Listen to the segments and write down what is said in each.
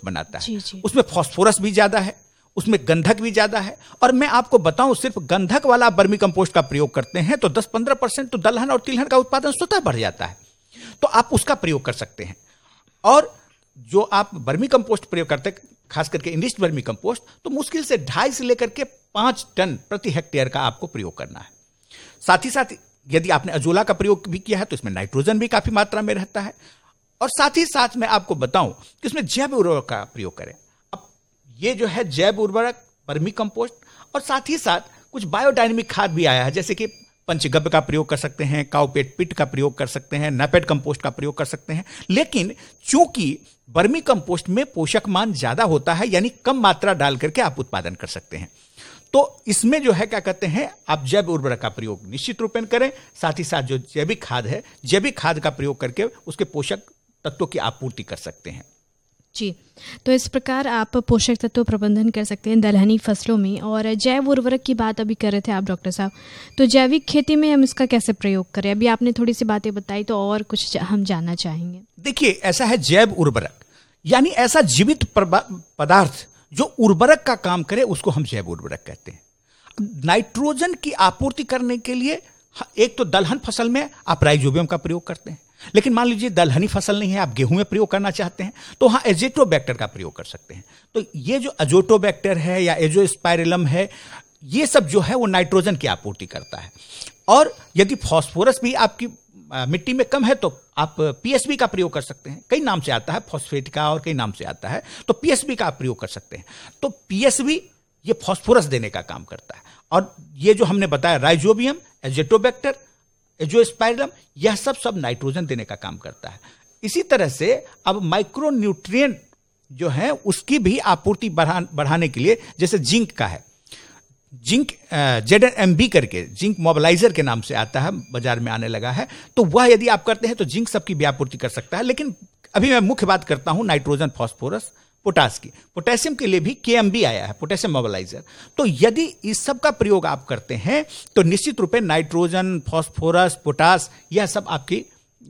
बनाता है। जी, जी। उसमें फास्फोरस भी ज्यादा है, उसमें गंधक भी ज्यादा है। और मैं आपको बताऊं, सिर्फ गंधक वाला वर्मी कंपोस्ट का प्रयोग करते हैं तो 10-15% तो दलहन और तिलहन का उत्पादन स्वतः बढ़ जाता है। तो आप उसका प्रयोग कर सकते हैं। और जो आप वर्मी कंपोस्ट प्रयोग करते हैं, खास करके इंडस्ट्री वर्मी कंपोस्ट, तो मुश्किल से 2.5 से लेकर के 5 टन प्रति हेक्टेयर का आपको प्रयोग करना है। साथ ही साथ यदि आपने अजोला का प्रयोग भी किया है तो इसमें नाइट्रोजन भी काफी मात्रा में रहता है। और साथ ही साथ मैं आपको बताऊं कि इसमें जैव उर्वरक का प्रयोग करें। अब ये जो है जैव उर्वरक, वर्मी कंपोस्ट और साथ ही साथ कुछ बायोडायनेमिक खाद भी आया है, जैसे कि पंचगव्य का प्रयोग कर सकते हैं, काउपेट पिट का प्रयोग कर सकते हैं, नैपेड कंपोस्ट का प्रयोग कर सकते हैं। लेकिन चूंकि वर्मी कंपोस्ट में पोषक मान ज्यादा होता है, यानी कम मात्रा डाल करके आप उत्पादन कर सकते हैं, तो इसमें जो है क्या कहते हैं, आप जैव उर्वरक का प्रयोग निश्चित रूपेण करें। साथ ही साथ जो जैविक खाद है, जैविक खाद का प्रयोग करके उसके पोषक तत्वों की आपूर्ति कर सकते हैं। जी, तो इस प्रकार आप पोषक तत्व प्रबंधन कर सकते हैं दलहनी फसलों में। और जैव उर्वरक की बात अभी कर रहे थे आप डॉक्टर साहब, तो जैविक खेती में हम इसका कैसे प्रयोग करें? अभी आपने थोड़ी सी बातें बताई, तो और कुछ हम जानना चाहेंगे। देखिए, ऐसा है जैव उर्वरक, यानी ऐसा जीवित पदार्थ जो उर्वरक का काम करे, उसको हम जैव उर्वरक कहते हैं। नाइट्रोजन की आपूर्ति करने के लिए एक तो दलहन फसल में आप राइजोबियम का प्रयोग करते हैं, लेकिन मान लीजिए दलहनी फसल नहीं है, आप गेहूं में प्रयोग करना चाहते हैं, तो वहां एजोटोबैक्टर का प्रयोग कर सकते हैं। तो ये जो एजोटोबैक्टर है या एजोस्पाइरिलम है, ये सब जो है वो नाइट्रोजन की आपूर्ति करता है। और यदि फास्फोरस भी आपकी मिट्टी में कम है तो आप पीएसबी का प्रयोग कर सकते हैं। कई नाम से आता है, फॉस्फेट का और कई नाम से आता है, तो पीएसबी का आप प्रयोग कर सकते हैं। तो पीएसबी ये फास्फोरस देने का काम करता है। और ये जो हमने बताया राइजोबियम, एजोटोबैक्टर, एजोस्पाइरिलम, यह सब नाइट्रोजन देने का काम करता है। इसी तरह से अब माइक्रो न्यूट्रिएंट जो है उसकी भी आपूर्ति बढ़ाने के लिए, जैसे जिंक का है, जिंक ZNMB करके जिंक मोबिलाइजर के नाम से आता है, बाजार में आने लगा है, तो वह यदि आप करते हैं तो जिंक सबकी भी आपूर्ति कर सकता है। लेकिन अभी मैं मुख्य बात करता हूं नाइट्रोजन, फास्फोरस, पोटास की। पोटेशियम के लिए भी KMB आया है, पोटेशियम मोबिलाइजर। तो यदि इस सब का प्रयोग आप करते हैं तो निश्चित रूप से नाइट्रोजन, फास्फोरस, पोटास, यह सब आपकी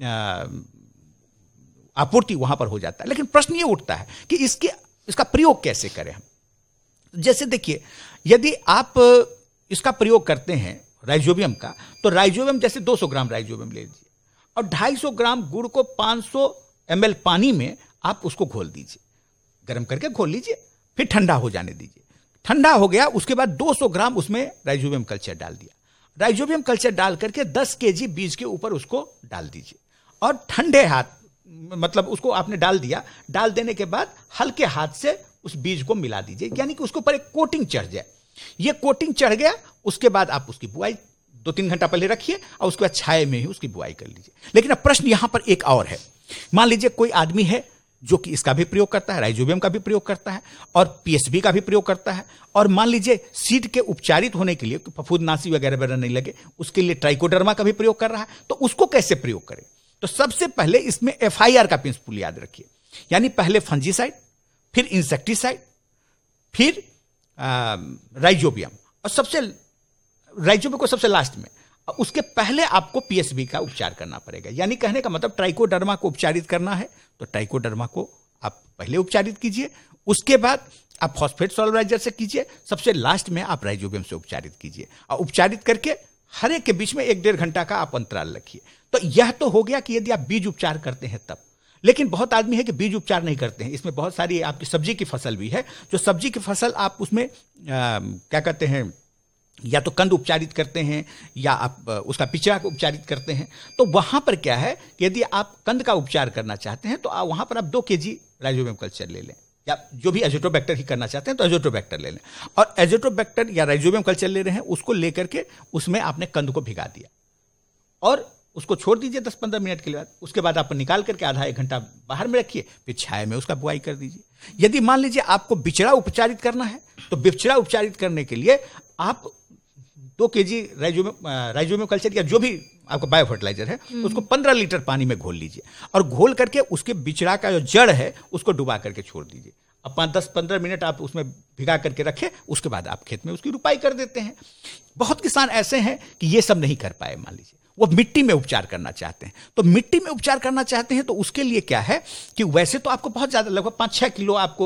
आपूर्ति वहां पर हो जाता है। लेकिन प्रश्न ये उठता है कि इसका प्रयोग कैसे करें हम। जैसे देखिए, यदि आप इसका प्रयोग करते हैं राइजोबियम का, तो राइजोबियम जैसे 200 ग्राम राइजोबियम ले लीजिए और 250 ग्राम गुड़ को 500 ml पानी में आप उसको घोल दीजिए, गर्म करके घोल लीजिए, फिर ठंडा हो जाने दीजिए। ठंडा हो गया, उसके बाद 200 ग्राम उसमें राइजोबियम कल्चर डाल दिया। राइजोबियम कल्चर डाल करके 10 kg बीज के ऊपर उसको डाल दीजिए और ठंडे हाथ, मतलब उसको आपने डाल दिया, डाल देने के बाद हल्के हाथ से उस बीज को मिला दीजिए, यानी कि उसके ऊपर एक कोटिंग चढ़ जाए। ये कोटिंग चढ़ गया, उसके बाद आप उसकी बुआई 2-3 घंटा पहले रखिए और उसके बाद छाये में ही उसकी बुआई कर लीजिए। लेकिन अब प्रश्न यहां पर एक और है। मान लीजिए कोई आदमी है जो कि इसका भी प्रयोग करता है, राइजोबियम का भी प्रयोग करता है और पीएसबी का भी प्रयोग करता है, और मान लीजिए सीड के उपचारित होने के लिए, फफूंदनाशी वगैरह नहीं लगे, उसके लिए ट्राइकोडर्मा का भी प्रयोग कर रहा है, तो उसको कैसे प्रयोग करें? तो सबसे पहले इसमें FIR का प्रिंसिपल याद रखिए, यानी पहले फंजीसाइड, फिर इंसेक्टिसाइड, फिर राइजोबियम, और राइजोबियम को सबसे लास्ट में। उसके पहले आपको पीएसबी का उपचार करना पड़ेगा। यानी कहने का मतलब ट्राइकोडर्मा को उपचारित करना है तो ट्राइकोडर्मा को आप पहले उपचारित कीजिए, उसके बाद आप फॉस्फेट सॉल्वराइजर से कीजिए, सबसे लास्ट में आप राइजोबियम से उपचारित कीजिए। और उपचारित करके हर एक के बीच में 1-1.5 घंटा का आप अंतराल रखिए। तो यह तो हो गया कि यदि आप बीज उपचार करते हैं तब। लेकिन बहुत आदमी है कि बीज उपचार नहीं करते हैं। इसमें बहुत सारी आपकी सब्जी की फसल भी है, जो सब्जी की फसल आप उसमें क्या कहते हैं, या तो कंद उपचारित करते हैं या आप उसका पिचड़ा को उपचारित करते हैं। तो वहां पर क्या है कि यदि आप कंद का उपचार करना चाहते हैं तो वहां पर आप 2 kg राइजोबियम कल्चर ले लें, या जो भी एजोटोबैक्टर ही करना चाहते हैं तो एजोटोबैक्टर ले लें। और एजोटोबैक्टर या राइजोबियम कल्चर ले रहे हैं, उसको लेकर के उसमें आपने कंद को भिगा दिया और उसको छोड़ दीजिए 10-15 मिनट के लिए। उसके बाद आप निकाल करके आधा 1 घंटा बाहर में रखिए, फिर छाया में उसका बुआई कर दीजिए। यदि मान लीजिए आपको बिचड़ा उपचारित करना है तो बिचड़ा उपचारित करने के लिए आप 2 kg राइजोबियम कल्चर या जो भी आपका बायो फर्टिलाइजर है उसको 15 लीटर पानी में घोल लीजिए और घोल करके उसके बिचड़ा का जो जड़ है उसको डुबा करके छोड़ दीजिए। अब 10-15 मिनट आप उसमें भिगा करके रखें, उसके बाद आप खेत में उसकी रुपाई कर देते हैं। बहुत किसान ऐसे हैं कि ये सब नहीं कर पाए, मान लीजिए वो मिट्टी में उपचार करना चाहते हैं। तो मिट्टी में उपचार करना चाहते हैं तो उसके लिए क्या है कि वैसे तो आपको बहुत ज्यादा, लगभग 5-6 किलो आपको